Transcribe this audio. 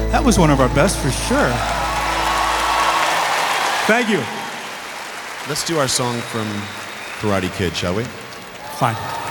That was one of our best for sure. Thank you. Let's do our song from Karate Kid, shall we? Fine.